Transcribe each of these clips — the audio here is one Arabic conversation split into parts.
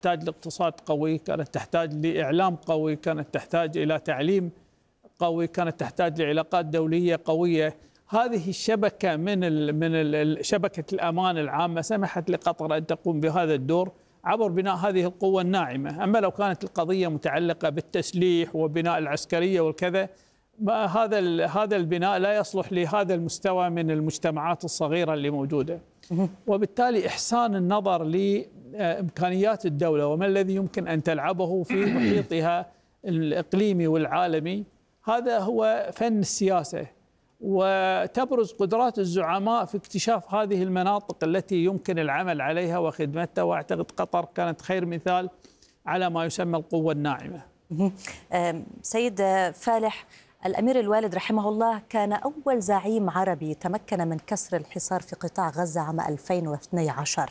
تحتاج لاقتصاد قوي، كانت تحتاج لإعلام قوي، كانت تحتاج إلى تعليم قوي، كانت تحتاج لعلاقات دولية قوية. هذه الشبكة من شبكة الأمان العامة سمحت لقطر أن تقوم بهذا الدور عبر بناء هذه القوة الناعمة. أما لو كانت القضية متعلقة بالتسليح وبناء العسكرية والكذا، هذا البناء لا يصلح لهذا المستوى من المجتمعات الصغيرة اللي موجودة. وبالتالي إحسان النظر لإمكانيات الدولة وما الذي يمكن أن تلعبه في محيطها الإقليمي والعالمي، هذا هو فن السياسة. وتبرز قدرات الزعماء في اكتشاف هذه المناطق التي يمكن العمل عليها وخدمتها. وأعتقد قطر كانت خير مثال على ما يسمى القوة الناعمة. سيد فالح، الأمير الوالد رحمه الله كان أول زعيم عربي تمكن من كسر الحصار في قطاع غزة عام 2012.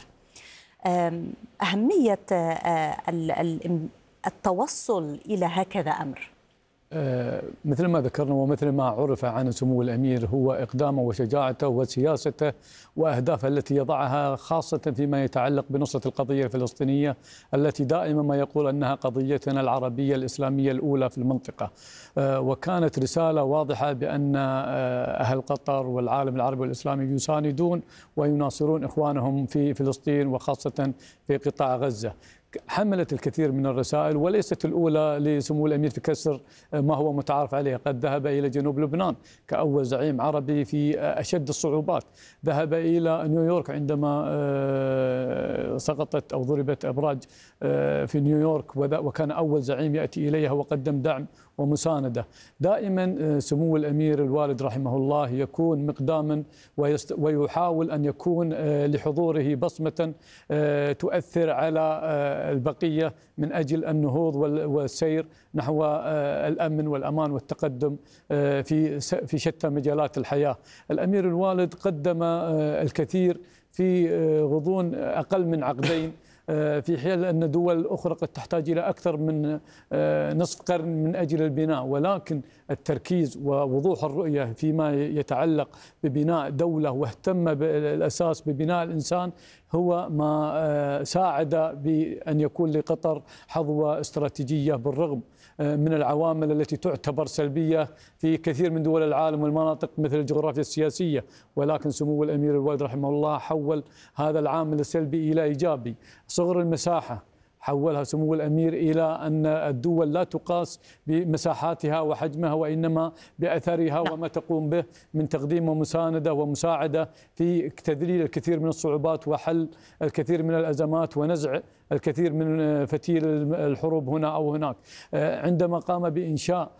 أهمية التوصل إلى هكذا أمر؟ مثل ما ذكرنا ومثل ما عرف عن سمو الأمير، هو إقدامه وشجاعته وسياسته وأهدافه التي يضعها، خاصة فيما يتعلق بنصرة القضية الفلسطينية التي دائما ما يقول أنها قضيتنا العربية الإسلامية الأولى في المنطقة. وكانت رسالة واضحة بأن أهل قطر والعالم العربي والإسلامي يساندون ويناصرون إخوانهم في فلسطين وخاصة في قطاع غزة. حملت الكثير من الرسائل، وليست الأولى لسمو الأمير في كسر ما هو متعارف عليه. قد ذهب إلى جنوب لبنان كأول زعيم عربي في أشد الصعوبات، ذهب إلى نيويورك عندما سقطت أو ضربت أبراج في نيويورك، وكان أول زعيم يأتي إليها وقدم دعم ومساندة. دائما سمو الأمير الوالد رحمه الله يكون مقداما ويحاول أن يكون لحضوره بصمة تؤثر على البقية من أجل النهوض والسير نحو الأمن والأمان والتقدم في شتى مجالات الحياة. الأمير الوالد قدم الكثير في غضون أقل من عقدين، في حين أن دول أخرى قد تحتاج إلى أكثر من نصف قرن من أجل البناء، ولكن التركيز ووضوح الرؤية فيما يتعلق ببناء دولة واهتم بالأساس ببناء الإنسان هو ما ساعد بأن يكون لقطر حظوة استراتيجية بالرغم من العوامل التي تعتبر سلبية في كثير من دول العالم والمناطق مثل الجغرافيا السياسية. ولكن سمو الأمير الوالد رحمه الله حول هذا العامل السلبي إلى إيجابي. صغر المساحة حولها سمو الأمير إلى أن الدول لا تقاس بمساحاتها وحجمها، وإنما بأثرها وما تقوم به من تقديم ومساندة ومساعدة في تذليل الكثير من الصعوبات وحل الكثير من الأزمات ونزع الكثير من فتيل الحروب هنا أو هناك. عندما قام بإنشاء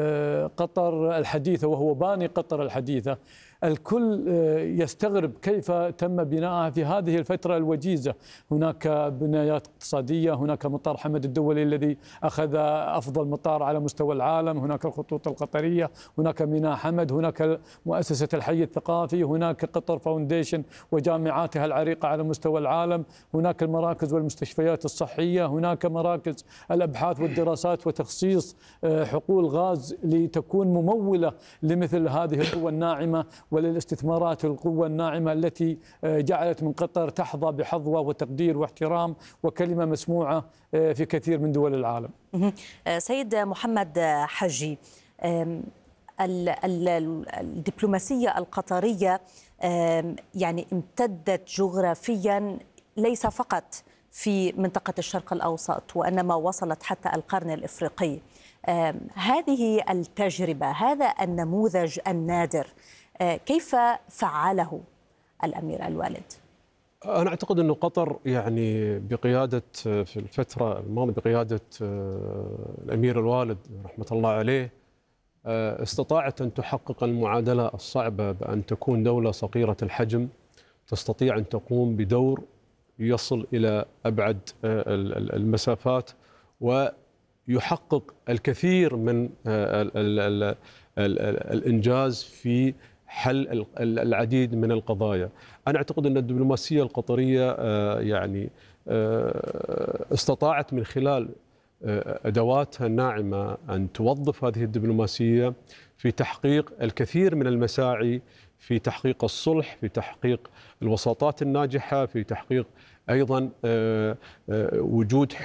قطر الحديثة وهو باني قطر الحديثة، الكل يستغرب كيف تم بناءها في هذه الفترة الوجيزة. هناك بنايات اقتصادية، هناك مطار حمد الدولي الذي أخذ أفضل مطار على مستوى العالم، هناك الخطوط القطرية، هناك ميناء حمد، هناك مؤسسة الحي الثقافي، هناك قطر فاونديشن وجامعاتها العريقة على مستوى العالم، هناك المراكز والمستشفيات الصحية، هناك مراكز الأبحاث والدراسات وتخصيص حقول غاز لتكون ممولة لمثل هذه القوى الناعمة وللاستثمارات القوة الناعمة التي جعلت من قطر تحظى بحظوة وتقدير واحترام وكلمة مسموعة في كثير من دول العالم. سيد محمد حجي، الدبلوماسية القطرية يعني امتدت جغرافيا ليس فقط في منطقة الشرق الأوسط وإنما وصلت حتى القرن الإفريقي. هذه التجربة، هذا النموذج النادر، كيف فعله الأمير الوالد؟ أنا أعتقد أن قطر يعني بقيادة في الفترة الماضية بقيادة الأمير الوالد رحمة الله عليه استطاعت أن تحقق المعادلة الصعبة بأن تكون دولة صغيرة الحجم تستطيع أن تقوم بدور يصل إلى أبعد المسافات ويحقق الكثير من الإنجاز في حل العديد من القضايا. أنا أعتقد أن الدبلوماسية القطرية يعني استطاعت من خلال أدواتها الناعمة أن توظف هذه الدبلوماسية في تحقيق الكثير من المساعي، في تحقيق الصلح، في تحقيق الوساطات الناجحة، في تحقيق أيضا وجود